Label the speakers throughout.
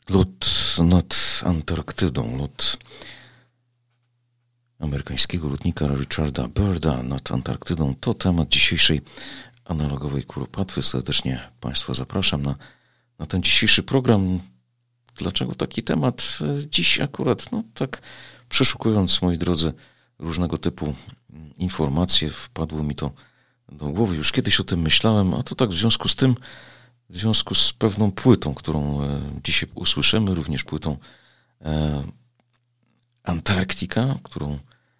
Speaker 1: Lot nad Antarktydą, lot amerykańskiego lotnika Richarda Byrda nad Antarktydą to temat dzisiejszej analogowej kuropatwy. Serdecznie Państwa zapraszam na ten dzisiejszy program. Dlaczego taki temat dziś akurat? No tak przeszukując, moi drodzy, różnego typu informacje, wpadło mi to do głowy. Już kiedyś o tym myślałem, a to tak w związku z pewną płytą, którą dzisiaj usłyszymy, również płytą Antarktika, którą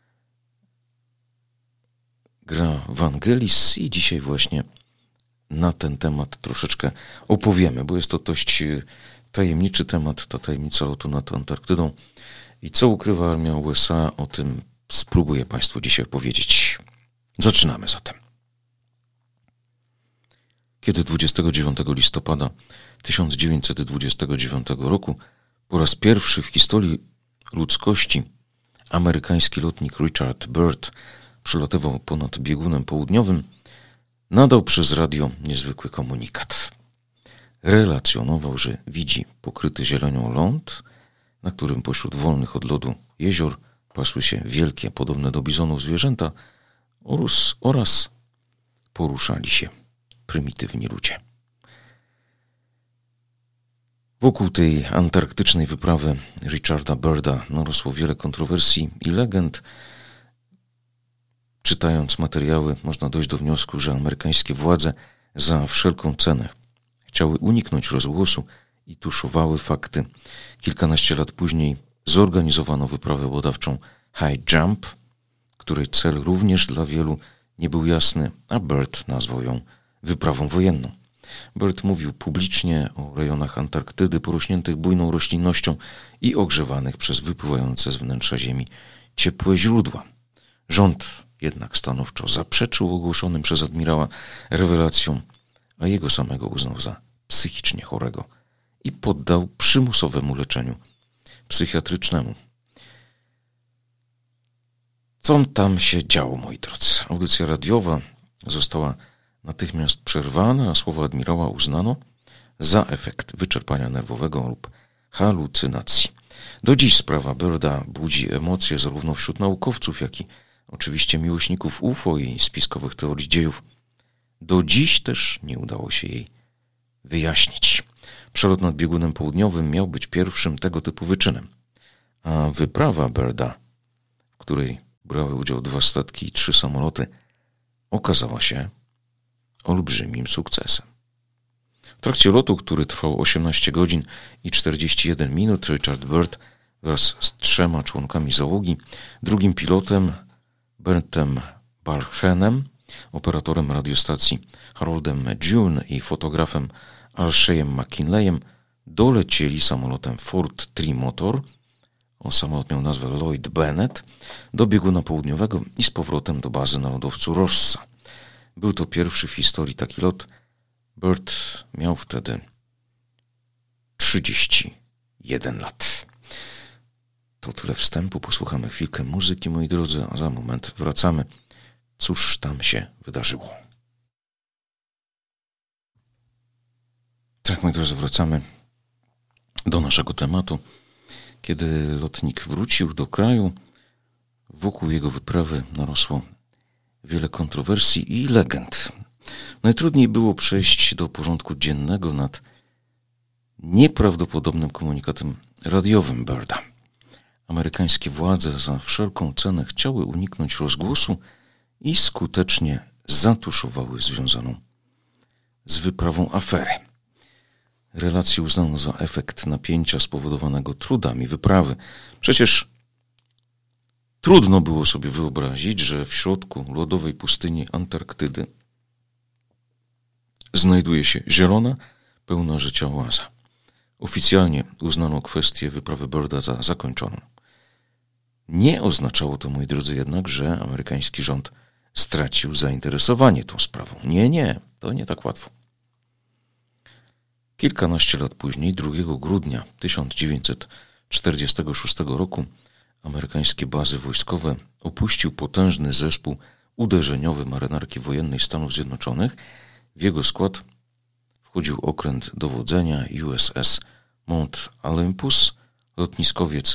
Speaker 1: gra Vangelis, i dzisiaj właśnie na ten temat troszeczkę opowiemy, bo jest to dość tajemniczy temat, ta tajemnica lotu nad Antarktydą i co ukrywa armia USA, o tym spróbuję Państwu dzisiaj powiedzieć. Zaczynamy zatem. Kiedy 29 listopada 1929 roku po raz pierwszy w historii ludzkości amerykański lotnik Richard Byrd przelatywał ponad biegunem południowym, nadał przez radio niezwykły komunikat. Relacjonował, że widzi pokryty zielenią ląd, na którym pośród wolnych od lodu jezior pasły się wielkie, podobne do bizonów zwierzęta oraz poruszali się prymitywni ludzie. Wokół tej antarktycznej wyprawy Richarda Byrda narosło wiele kontrowersji i legend. Czytając materiały, można dojść do wniosku, że amerykańskie władze za wszelką cenę chciały uniknąć rozgłosu i tuszowały fakty. Kilkanaście lat później zorganizowano wyprawę badawczą High Jump, której cel również dla wielu nie był jasny, a Byrd nazwał ją wyprawą wojenną. Byrd mówił publicznie o rejonach Antarktydy porośniętych bujną roślinnością i ogrzewanych przez wypływające z wnętrza Ziemi ciepłe źródła. Rząd jednak stanowczo zaprzeczył ogłoszonym przez admirała rewelacjom, a jego samego uznał za psychicznie chorego i poddał przymusowemu leczeniu psychiatrycznemu. Co tam się działo, moi drodzy? Audycja radiowa została natychmiast przerwana, a słowa admirała uznano za efekt wyczerpania nerwowego lub halucynacji. Do dziś sprawa Byrda budzi emocje zarówno wśród naukowców, jak i oczywiście miłośników UFO i spiskowych teorii dziejów. Do dziś też nie udało się jej wyjaśnić. Przelot nad biegunem południowym miał być pierwszym tego typu wyczynem, a wyprawa Byrda, w której brały udział 2 statki i 3 samoloty, okazała się olbrzymim sukcesem. W trakcie lotu, który trwał 18 godzin i 41 minut, Richard Byrd wraz z 3 członkami załogi, drugim pilotem Bertem Balchenem, operatorem radiostacji Haroldem June i fotografem Alshayem McKinleyem dolecieli samolotem Ford Trimotor, samolot miał nazwę Lloyd Bennett, do bieguna południowego i z powrotem do bazy na lodowcu Rossa. Był to pierwszy w historii taki lot. Byrd miał wtedy 31 lat. To tyle wstępu. Posłuchamy chwilkę muzyki, moi drodzy, a za moment wracamy. Cóż tam się wydarzyło? Tak, moi drodzy, wracamy do naszego tematu. Kiedy lotnik wrócił do kraju, wokół jego wyprawy narosło wiele kontrowersji i legend. Najtrudniej było przejść do porządku dziennego nad nieprawdopodobnym komunikatem radiowym Byrda. Amerykańskie władze za wszelką cenę chciały uniknąć rozgłosu i skutecznie zatuszowały związaną z wyprawą aferę. Relację uznano za efekt napięcia spowodowanego trudami wyprawy. Przecież trudno było sobie wyobrazić, że w środku lodowej pustyni Antarktydy znajduje się zielona, pełna życia oaza. Oficjalnie uznano kwestię wyprawy Byrda za zakończoną. Nie oznaczało to, moi drodzy, jednak, że amerykański rząd stracił zainteresowanie tą sprawą. Nie, to nie tak łatwo. Kilkanaście lat później, 2 grudnia 1946 roku, amerykańskie bazy wojskowe opuścił potężny zespół uderzeniowy Marynarki Wojennej Stanów Zjednoczonych. W jego skład wchodził okręt dowodzenia USS Mount Olympus, lotniskowiec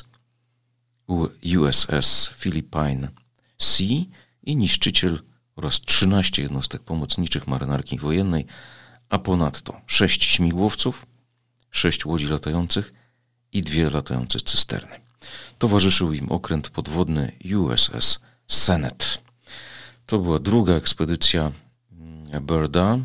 Speaker 1: USS Philippine Sea i niszczyciel oraz 13 jednostek pomocniczych marynarki wojennej, a ponadto 6 śmigłowców, 6 łodzi latających i 2 latające cysterny. Towarzyszył im okręt podwodny USS Senate. To była druga ekspedycja Byrda.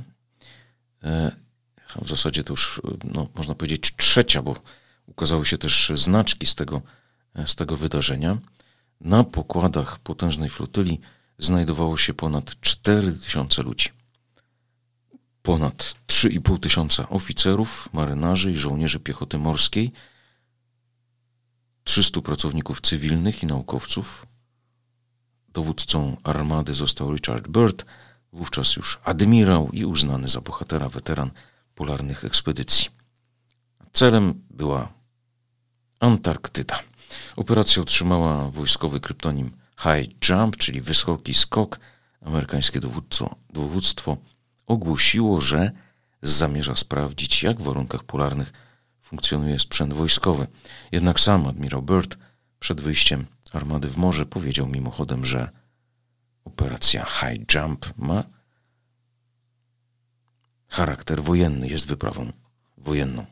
Speaker 1: W zasadzie to już można powiedzieć trzecia, bo ukazały się też znaczki z tego wydarzenia. Na pokładach potężnej flotyli znajdowało się ponad 4000 ludzi. Ponad 3500 oficerów, marynarzy i żołnierzy piechoty morskiej, 300 pracowników cywilnych i naukowców. Dowódcą armady został Richard Byrd, wówczas już admirał i uznany za bohatera weteran polarnych ekspedycji. Celem była Antarktyda. Operacja otrzymała wojskowy kryptonim High Jump, czyli wysoki skok. Amerykańskie dowództwo ogłosiło, że zamierza sprawdzić, jak w warunkach polarnych funkcjonuje sprzęt wojskowy. Jednak sam admirał Byrd przed wyjściem armady w morze powiedział mimochodem, że operacja High Jump ma charakter wojenny, jest wyprawą wojenną.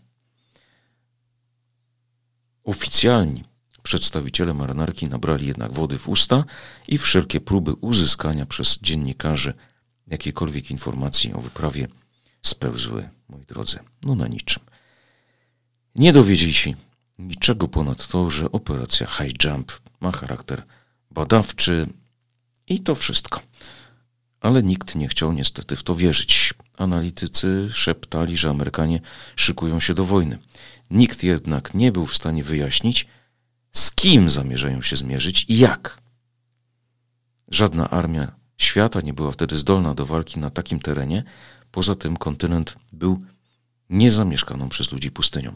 Speaker 1: Oficjalni przedstawiciele marynarki nabrali jednak wody w usta i wszelkie próby uzyskania przez dziennikarzy jakiejkolwiek informacji o wyprawie spełzły, moi drodzy, na niczym. Nie dowiedzieli się niczego ponad to, że operacja High Jump ma charakter badawczy i to wszystko. Ale nikt nie chciał niestety w to wierzyć. Analitycy szeptali, że Amerykanie szykują się do wojny. Nikt jednak nie był w stanie wyjaśnić, z kim zamierzają się zmierzyć i jak. Żadna armia świata nie była wtedy zdolna do walki na takim terenie. Poza tym kontynent był niezamieszkaną przez ludzi pustynią.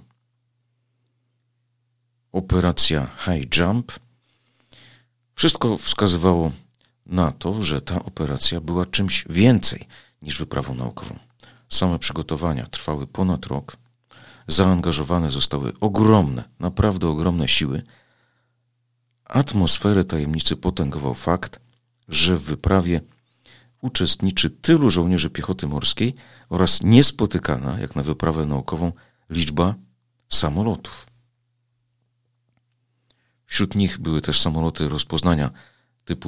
Speaker 1: Operacja High Jump. Wszystko wskazywało na to, że ta operacja była czymś więcej niż wyprawą naukową. Same przygotowania trwały ponad rok. Zaangażowane zostały ogromne, naprawdę ogromne siły. Atmosferę tajemnicy potęgował fakt, że w wyprawie uczestniczy tylu żołnierzy piechoty morskiej oraz niespotykana, jak na wyprawę naukową, liczba samolotów. Wśród nich były też samoloty rozpoznania